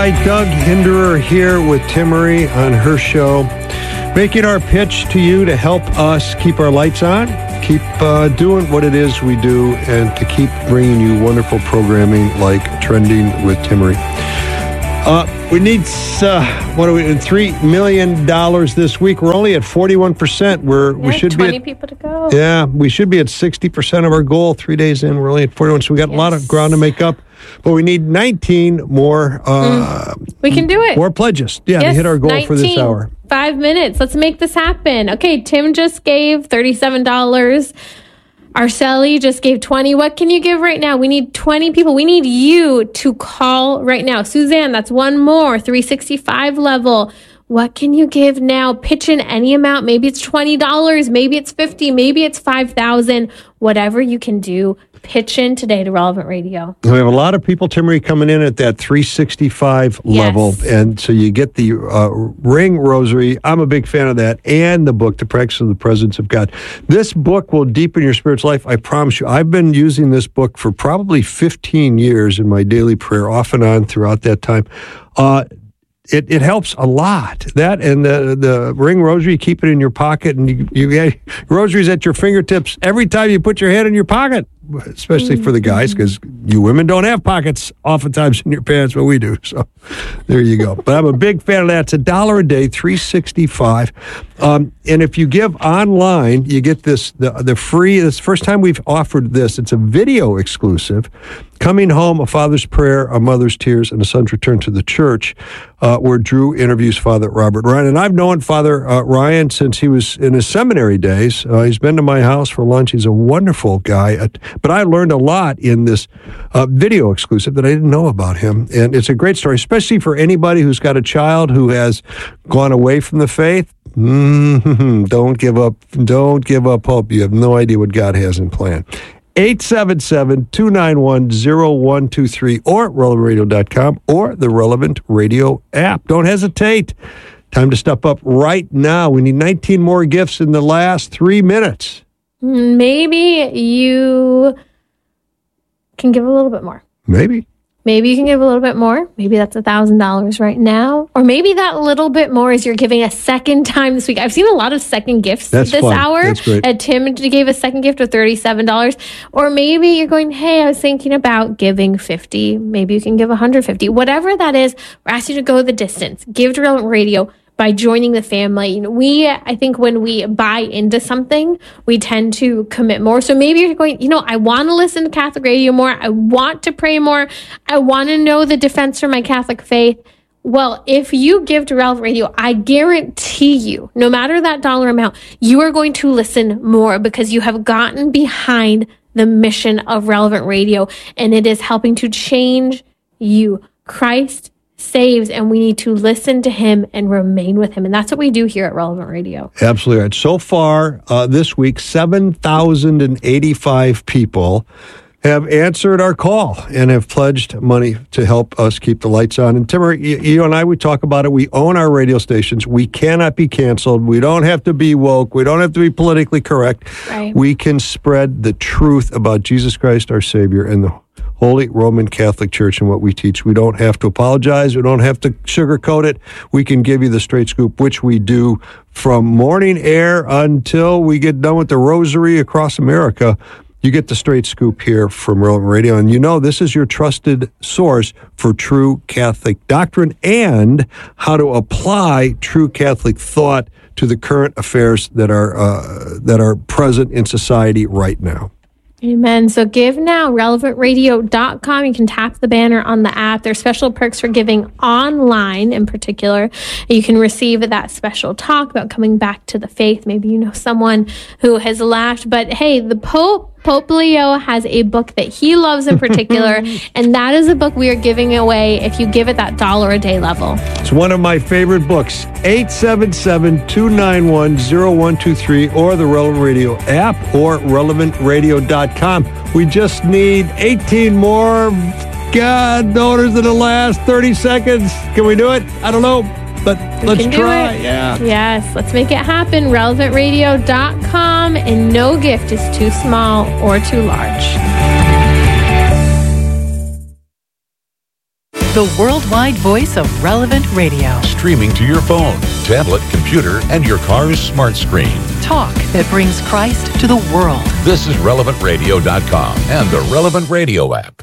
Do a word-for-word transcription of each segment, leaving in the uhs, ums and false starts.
guy Doug Hinderer here with Timmery on her show, making our pitch to you to help us keep our lights on, keep uh, doing what it is we do, and to keep bringing you wonderful programming like Trending with Timmery. Uh, we need, uh, what are we, three million dollars this week. We're only at forty-one percent. We're, yeah, we should twenty be at, people to go. Yeah, we should be at sixty percent of our goal. Three days in, we're only at forty-one, so we got yes. a lot of ground to make up. But we need nineteen more. Uh, mm. We can do it. More pledges. Yeah, yes, to hit our goal nineteen, for this hour. Five minutes. Let's make this happen. Okay, Tim just gave thirty-seven dollars. Arceli just gave twenty. What can you give right now? We need twenty people. We need you to call right now. Suzanne, that's one more. three sixty-five level. What can you give now? Pitch in any amount. Maybe it's twenty dollars. Maybe it's fifty dollars. Maybe it's five thousand dollars. Whatever you can do. Pitch in today to Relevant Radio. We have a lot of people, Timmery, coming in at that three sixty-five level. Yes. And so you get the uh, ring rosary. I'm a big fan of that. And the book, The Practice of the Presence of God. This book will deepen your spiritual life. I promise you. I've been using this book for probably fifteen years in my daily prayer, off and on throughout that time. Uh, It it helps a lot. That and the the ring rosary, keep it in your pocket, and you, you get rosaries at your fingertips every time you put your hand in your pocket, especially for the guys, because you women don't have pockets oftentimes in your pants, but we do. So there you go. But I'm a big fan of that. It's a dollar a day, three sixty-five. Um, and if you give online, you get this the the free. This first time we've offered this. It's a video exclusive. Coming Home, A Father's Prayer, A Mother's Tears, and A Son's Return to the Church, uh, where Drew interviews Father Robert Ryan. And I've known Father uh, Ryan since he was in his seminary days. Uh, he's been to my house for lunch. He's a wonderful guy. But I learned a lot in this uh, video exclusive that I didn't know about him. And it's a great story, especially for anybody who's got a child who has gone away from the faith. Mm-hmm. Don't give up. Don't give up hope. You have no idea what God has in plan. eight seven seven, two nine one, zero one two three or relevant radio dot com or the Relevant Radio app. Don't hesitate. Time to step up right now. We need nineteen more gifts in the last three minutes. Maybe you can give a little bit more. Maybe. Maybe you can give a little bit more. Maybe that's one thousand dollars right now. Or maybe that little bit more is you're giving a second time this week. I've seen a lot of second gifts that's this fun. hour. That's great. Uh, Tim gave a second gift of thirty-seven dollars. Or maybe you're going, hey, I was thinking about giving fifty dollars. Maybe you can give one hundred fifty dollars. Whatever that is, we're asking you to go the distance. Give to Relevant Radio by joining the family. You know, we, I think when we buy into something, we tend to commit more. So maybe you're going, you know, I want to listen to Catholic radio more. I want to pray more. I want to know the defense for my Catholic faith. Well, if you give to Relevant Radio, I guarantee you, no matter that dollar amount, you are going to listen more because you have gotten behind the mission of Relevant Radio, and it is helping to change you. Christ saves, and we need to listen to him and remain with him. And that's what we do here at Relevant Radio. Absolutely right. So far, uh, this week, seven thousand eighty-five people have answered our call and have pledged money to help us keep the lights on. And Timmer, you, you and I, we talk about it. We own our radio stations. We cannot be canceled. We don't have to be woke. We don't have to be politically correct. Right. We can spread the truth about Jesus Christ, our Savior, and the Holy Roman Catholic Church and what we teach. We don't have to apologize. We don't have to sugarcoat it. We can give you the straight scoop, which we do from morning air until we get done with the rosary across America. You get the straight scoop here from Relevant Radio. And you know this is your trusted source for true Catholic doctrine and how to apply true Catholic thought to the current affairs that are uh, that are present in society right now. Amen. So give now, relevant radio dot com. You can tap the banner on the app. There's special perks for giving online in particular. You can receive that special talk about coming back to the faith. Maybe you know someone who has left, but hey, the Pope, Pope Leo has a book that he loves in particular, and that is a book we are giving away if you give it that dollar a day level. It's one of my favorite books, eight seven seven, two nine one, zero one two three, or the Relevant Radio app, or relevant radio dot com. We just need eighteen more God donors in the last thirty seconds. Can we do it? I don't know, but we let's can try. Do it. Yeah. Yes, let's make it happen. relevant radio dot com, and no gift is too small or too large. the worldwide voice of Relevant Radio. Streaming to your phone, tablet, computer, and your car's smart screen. Talk that brings Christ to the world. This is relevant radio dot com and the Relevant Radio app.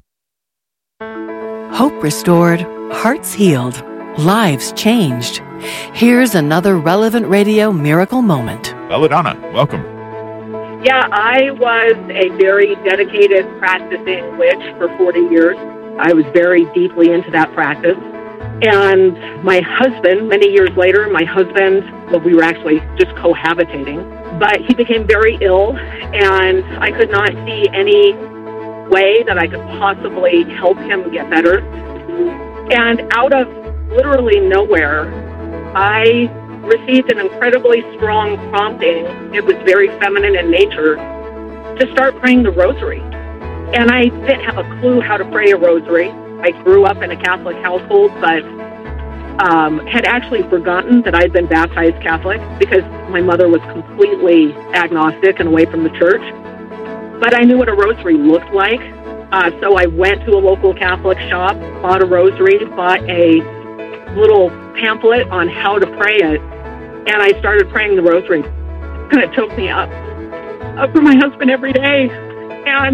Hope restored, hearts healed, lives changed. Here's another Relevant Radio miracle moment. Belladonna, welcome. Yeah, I was a very dedicated practicing witch for forty years. I was very deeply into that practice. And my husband, many years later, my husband, well, we were actually just cohabitating, but he became very ill, and I could not see any way that I could possibly help him get better. And out of literally nowhere, I received an incredibly strong prompting. It was very feminine in nature, to start praying the rosary. And I didn't have a clue how to pray a rosary. I grew up in a Catholic household, but um, had actually forgotten that I'd been baptized Catholic because my mother was completely agnostic and away from the church. But I knew what a rosary looked like. Uh, so I went to a local Catholic shop, bought a rosary, bought a little pamphlet on how to pray it, and I started praying the rosary. And it took me up, up for my husband every day. And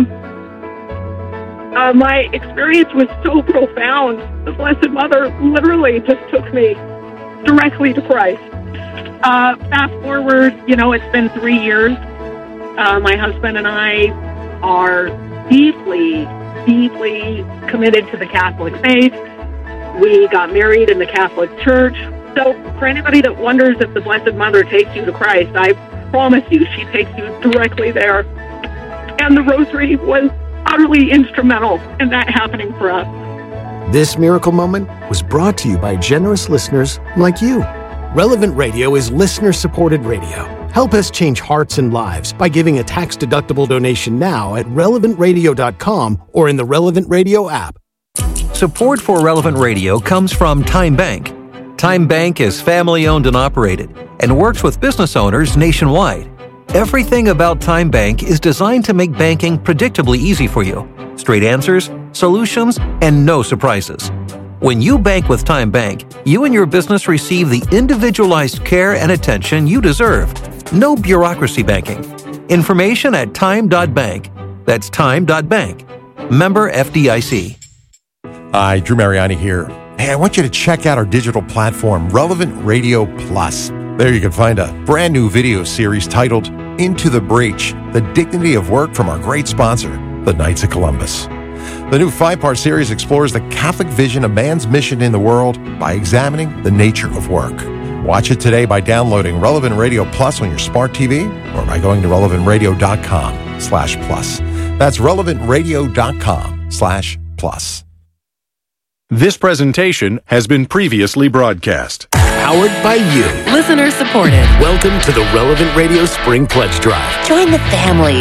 Uh, my experience was so profound. The Blessed Mother literally just took me directly to Christ. Uh, fast forward, you know, it's been three years. Uh, my husband and I are deeply, deeply committed to the Catholic faith. We got married in the Catholic Church. So for anybody that wonders if the Blessed Mother takes you to Christ, I promise you she takes you directly there. And the rosary was utterly instrumental in that happening for us. This miracle moment was brought to you by generous listeners like you. Relevant Radio is listener-supported radio. Help us change hearts and lives by giving a tax-deductible donation now at relevant radio dot com or in the Relevant Radio app. Support for Relevant Radio comes from Time Bank. Time Bank is family-owned and operated and works with business owners nationwide. Everything about Time Bank is designed to make banking predictably easy for you. Straight answers, solutions, and no surprises. When you bank with Time Bank, you and your business receive the individualized care and attention you deserve. No bureaucracy banking. Information at time dot bank. That's time dot bank. Member F D I C. Hi, Drew Mariani here. Hey, I want you to check out our digital platform, Relevant Radio Plus. There you can find a brand new video series titled Into the Breach, The Dignity of Work from our great sponsor, the Knights of Columbus. The new five-part series explores the Catholic vision of man's mission in the world by examining the nature of work. Watch it today by downloading Relevant Radio Plus on your smart T V or by going to relevant radio dot com slash plus. That's relevant radio dot com slash plus. This presentation has been previously broadcast. Powered by you. Listener supported. Welcome to the Relevant Radio Spring Pledge Drive. Join the family.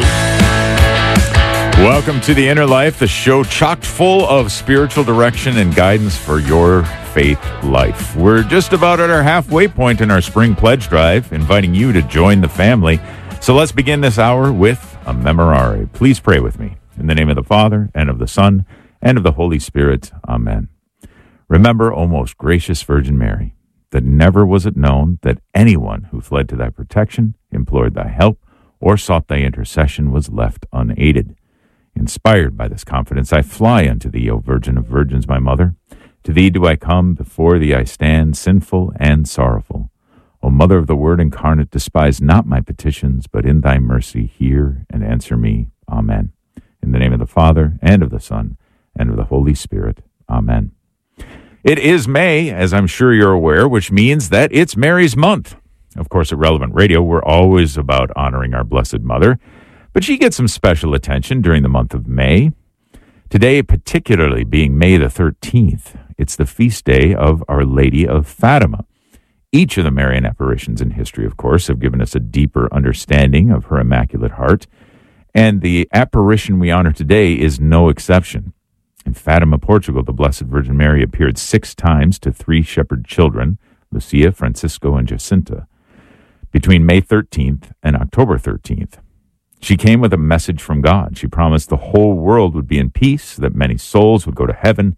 Welcome to The Inner Life, the show chock full of spiritual direction and guidance for your faith life. We're just about at our halfway point in our Spring Pledge Drive, inviting you to join the family. So let's begin this hour with a memorare. Please pray with me. In the name of the Father, and of the Son, and of the Holy Spirit. Amen. Remember, O most gracious Virgin Mary, that never was it known that anyone who fled to thy protection, implored thy help, or sought thy intercession was left unaided. Inspired by this confidence, I fly unto thee, O Virgin of Virgins, my mother. To thee do I come, before thee I stand, sinful and sorrowful. O Mother of the Word incarnate, despise not my petitions, but in thy mercy hear and answer me. Amen. In the name of the Father, and of the Son, and of the Holy Spirit. Amen. It is May, as I'm sure you're aware, which means that it's Mary's month. Of course, at Relevant Radio, we're always about honoring our Blessed Mother, but she gets some special attention during the month of May. Today, particularly being May the thirteenth, it's the feast day of Our Lady of Fatima. Each of the Marian apparitions in history, of course, have given us a deeper understanding of her Immaculate Heart, and the apparition we honor today is no exception. In Fatima, Portugal, the Blessed Virgin Mary appeared six times to three shepherd children, Lucia, Francisco, and Jacinta, between May thirteenth and October thirteenth. She came with a message from God. She promised the whole world would be in peace, that many souls would go to heaven,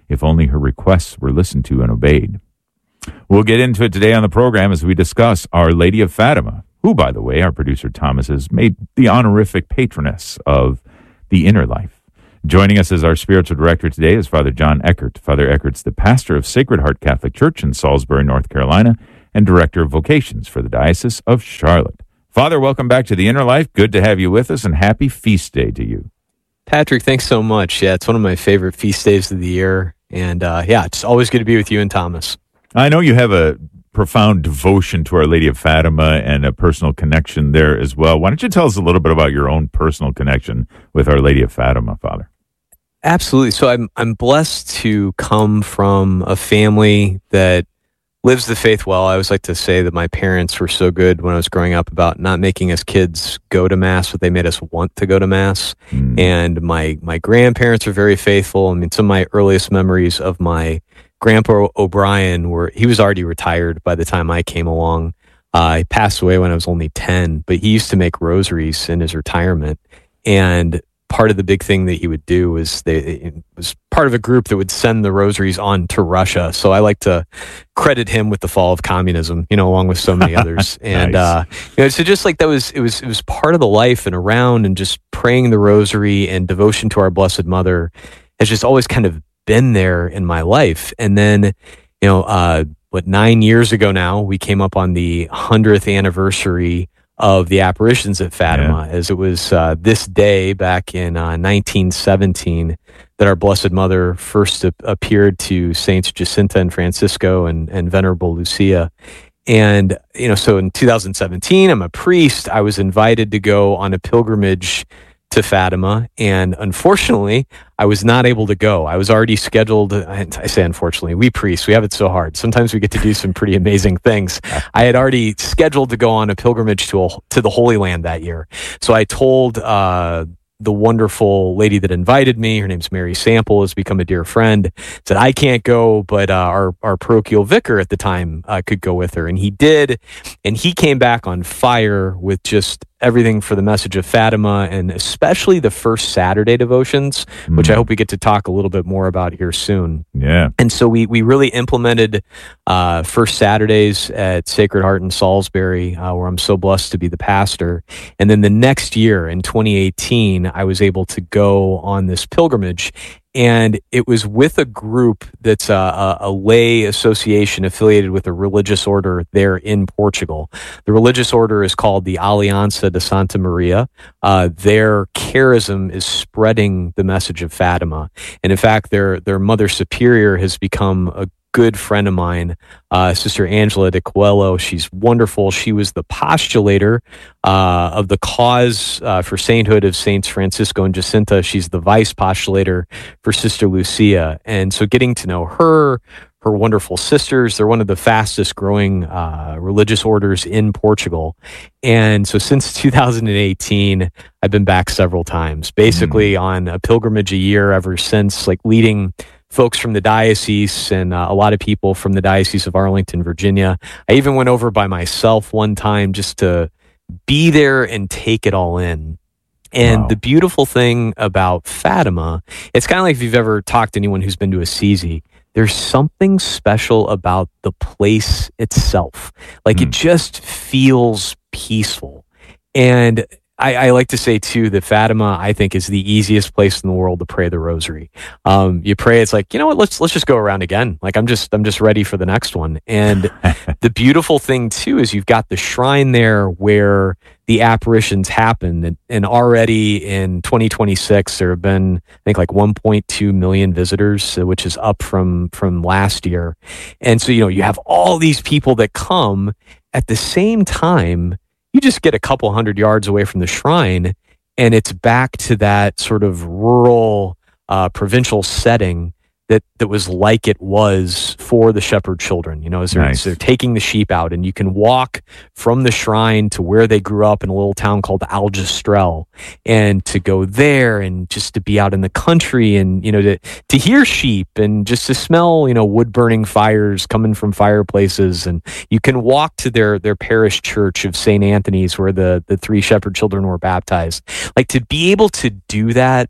if only her requests were listened to and obeyed. We'll get into it today on the program as we discuss Our Lady of Fatima, who, by the way, our producer Thomas has made the honorific patroness of the inner life. Joining us as our spiritual director today is Father John Eckert. Father Eckert's the pastor of Sacred Heart Catholic Church in Salisbury, North Carolina, and director of vocations for the Diocese of Charlotte. Father, welcome back to the Inner Life. Good to have you with us, and happy feast day to you. Patrick, thanks so much. Yeah, it's one of my favorite feast days of the year. And uh, yeah, it's always good to be with you and Thomas. I know you have a profound devotion to Our Lady of Fatima and a personal connection there as well. Why don't you tell us a little bit about your own personal connection with Our Lady of Fatima, Father? Absolutely. So I'm I'm blessed to come from a family that lives the faith well. I always like to say that my parents were so good when I was growing up about not making us kids go to Mass, but they made us want to go to Mass. Mm. And my my grandparents are very faithful. I mean, some of my earliest memories of my Grandpa O'Brien were, he was already retired by the time I came along. Uh, he passed away when I was only ten, but he used to make rosaries in his retirement. And part of the big thing that he would do was they it was part of a group that would send the rosaries on to Russia. So I like to credit him with the fall of communism, you know, along with so many others. And, Nice. uh, you know, so just like that was, it was, it was part of the life and around, and just praying the rosary and devotion to our Blessed Mother has just always kind of been there in my life. And then, you know, uh, what, nine years ago now, we came up on the hundredth anniversary of the apparitions at Fatima, yeah. as it was uh, this day back in uh, nineteen seventeen that our Blessed Mother first ap- appeared to Saints Jacinta and Francisco and, and Venerable Lucia. And, you know, so in two thousand seventeen, I'm a priest. I was invited to go on a pilgrimage to Fatima, and unfortunately, I was not able to go. I was already scheduled. I say unfortunately, we priests, we have it so hard. Sometimes we get to do some pretty amazing things. I had already scheduled to go on a pilgrimage to a, to the Holy Land that year. So I told uh, the wonderful lady that invited me, her name's Mary Sample, has become a dear friend, said I can't go, but uh, our, our parochial vicar at the time uh, could go with her. And he did. And he came back on fire with just everything for the message of Fatima, and especially the first Saturday devotions, mm. which I hope we get to talk a little bit more about here soon. Yeah. And so we we really implemented uh, first Saturdays at Sacred Heart in Salisbury, uh, where I'm so blessed to be the pastor. And then the next year, in twenty eighteen, I was able to go on this pilgrimage. And it was with a group that's a, a, a lay association affiliated with a religious order there in Portugal. The religious order is called the Aliança de Santa Maria. Uh, their charism is spreading the message of Fatima. And in fact, their, their mother superior has become a good friend of mine, uh, Sister Angela de Coelho. She's wonderful. She was the postulator uh, of the cause uh, for sainthood of Saints Francisco and Jacinta. She's the vice postulator for Sister Lucia. And so getting to know her, her wonderful sisters, they're one of the fastest growing uh, religious orders in Portugal. And so since two thousand eighteen, I've been back several times, basically mm. on a pilgrimage a year ever since, like leading folks from the diocese and uh, a lot of people from the Diocese of Arlington, Virginia. I even went over by myself one time just to be there and take it all in. And wow. the beautiful thing about Fatima, it's kind of like if you've ever talked to anyone who's been to Assisi, there's something special about the place itself. Like mm. it just feels peaceful. And I, I like to say too that Fatima, I think, is the easiest place in the world to pray the rosary. Um, you pray, it's like, you know what, let's let's just go around again. Like I'm just I'm just ready for the next one. And the beautiful thing too is you've got the shrine there where the apparitions happen, and, and already in twenty twenty-six there have been, I think, like one point two million visitors, which is up from from last year. And so, you know, you have all these people that come at the same time. You just get a couple hundred yards away from the shrine, and it's back to that sort of rural, uh, provincial setting that, that was like it was for the shepherd children. You know, as they're, nice. as they're taking the sheep out, and you can walk from the shrine to where they grew up in a little town called Aljustrel, and to go there and just to be out in the country and, you know, to, to hear sheep and just to smell, you know, wood burning fires coming from fireplaces. And you can walk to their, their parish church of Saint Anthony's where the, the three shepherd children were baptized. Like to be able to do that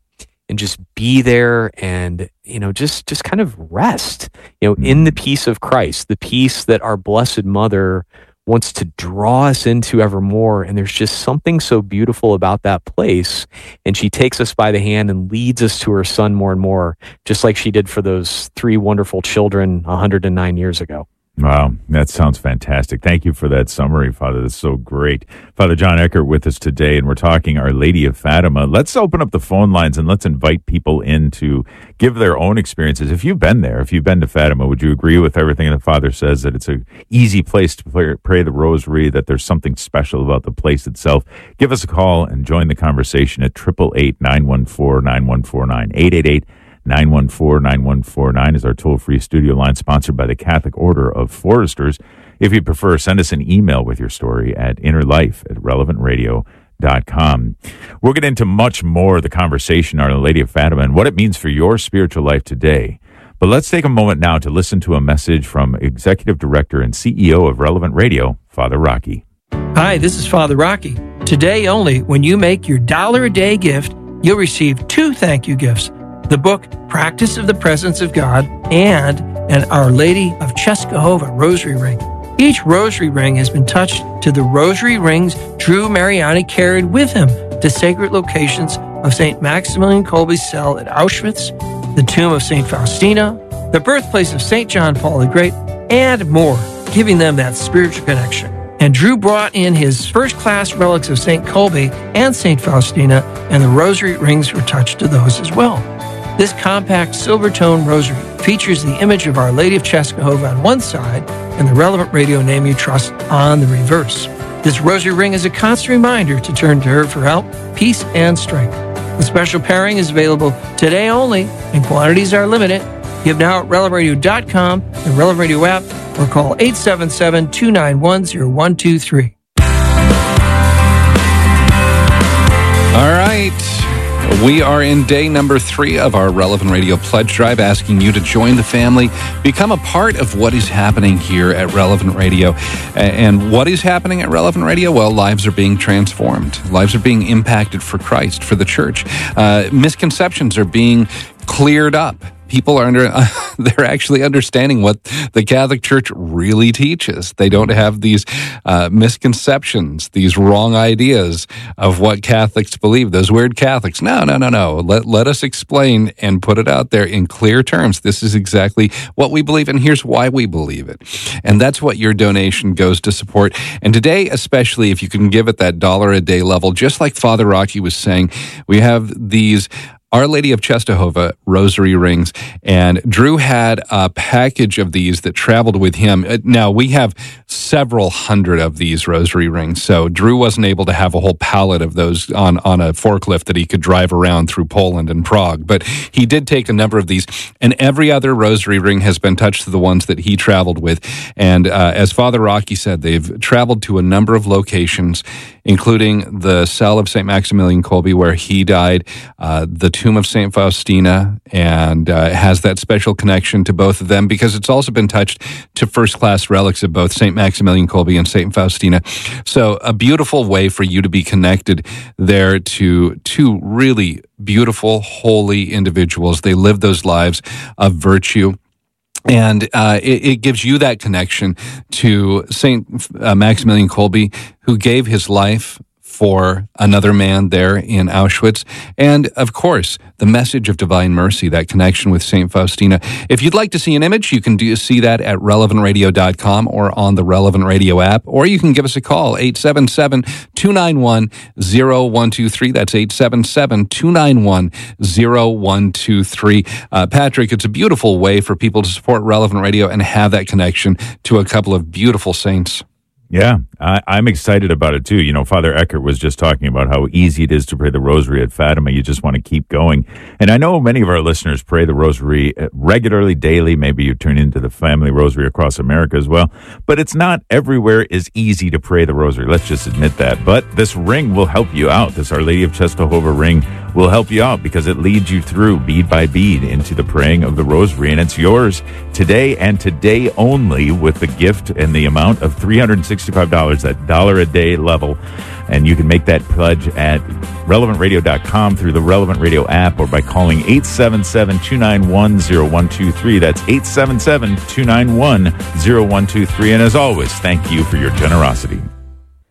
and just be there and, you know, just, just kind of rest, you know, in the peace of Christ, the peace that our Blessed Mother wants to draw us into evermore. And there's just something so beautiful about that place. And she takes us by the hand and leads us to her Son more and more, just like she did for those three wonderful children one hundred nine years ago. Wow, that sounds fantastic. Thank you for that summary, Father. That's so great. Father John Eckert with us today, and we're talking Our Lady of Fatima. Let's open up the phone lines and let's invite people in to give their own experiences. If you've been there, if you've been to Fatima, would you agree with everything the Father says, that it's an easy place to pray, pray the rosary, that there's something special about the place itself? Give us a call and join the conversation at eight eight eight, nine one four, nine one four nine. eight eight eight, nine one four, nine one four nine is our toll-free studio line, sponsored by the Catholic Order of Foresters. If you prefer, send us an email with your story at innerlife at relevant radio dot com. We'll get into much more of the conversation on Our Lady of Fatima and what it means for your spiritual life today. But let's take a moment now to listen to a message from Executive Director and C E O of Relevant Radio, Father Rocky. Hi, this is Father Rocky. Today only, when you make your dollar a day gift, you'll receive two thank you gifts: the book Practice of the Presence of God and an Our Lady of Czestochowa rosary ring. Each rosary ring has been touched to the rosary rings Drew Mariani carried with him to sacred locations of Saint Maximilian Kolbe's cell at Auschwitz, the tomb of Saint Faustina, the birthplace of Saint John Paul the Great, and more, giving them that spiritual connection. And Drew brought in his first-class relics of Saint Kolbe and Saint Faustina, and the rosary rings were touched to those as well. This compact silver-tone rosary features the image of Our Lady of Czestochowa on one side and the Relevant Radio Name You Trust on the reverse. This rosary ring is a constant reminder to turn to her for help, peace, and strength. The special pairing is available today only, and quantities are limited. Give now at relevant radio dot com, the Relevant Radio app, or call eight seven seven, two nine one, zero one two three. All right. We are in day number three of our Relevant Radio Pledge Drive, asking you to join the family, become a part of what is happening here at Relevant Radio. And what is happening at Relevant Radio? Well, lives are being transformed. Lives are being impacted for Christ, for the church. Uh, misconceptions are being cleared up. People are under, uh, they're actually understanding what the Catholic Church really teaches. They don't have these uh, misconceptions, these wrong ideas of what Catholics believe, those weird Catholics. No, no, no, no. Let, let us explain and put it out there in clear terms. This is exactly what we believe, and here's why we believe it. And that's what your donation goes to support. And today, especially, if you can give at that dollar a day level, just like Father Rocky was saying, we have these Our Lady of Czestochowa rosary rings, and Drew had a package of these that traveled with him. Now, we have several hundred of these rosary rings, so Drew wasn't able to have a whole pallet of those on, on a forklift that he could drive around through Poland and Prague, but he did take a number of these, and every other rosary ring has been touched to the ones that he traveled with. And uh, as Father Rocky said, they've traveled to a number of locations, including the cell of Saint Maximilian Kolbe, where he died, uh, the tomb of Saint Faustina, and uh, has that special connection to both of them because it's also been touched to first-class relics of both Saint Maximilian Kolbe and Saint Faustina. So a beautiful way for you to be connected there to two really beautiful, holy individuals. They lived those lives of virtue. And uh, it, it gives you that connection to Saint uh, Maximilian Kolbe, who gave his life for another man there in Auschwitz. And, of course, the message of divine mercy, that connection with Saint Faustina. If you'd like to see an image, you can do see that at relevant radio dot com or on the Relevant Radio app, or you can give us a call, eight seven seven, two nine one, zero one two three. That's eight seven seven, two nine one, zero one two three. Uh, Patrick, it's a beautiful way for people to support Relevant Radio and have that connection to a couple of beautiful saints. Yeah, I, I'm excited about it too. You know, Father Eckert was just talking about how easy it is to pray the rosary at Fatima. You just want to keep going. And I know many of our listeners pray the rosary regularly, daily. Maybe you tune into the family rosary across America as well. But it's not everywhere is easy to pray the rosary. Let's just admit that. But this ring will help you out. This Our Lady of Czestochowa ring will help you out because it leads you through bead by bead into the praying of the rosary. And it's yours today and today only with the gift and the amount of three hundred sixty-five dollars dollars, that dollar a day level. And you can make that pledge at relevant radio dot com through the Relevant Radio app or by calling eight seven seven, two nine one, zero one two three. That's eight seven seven, two nine one, zero one two three. And as always, thank you for your generosity.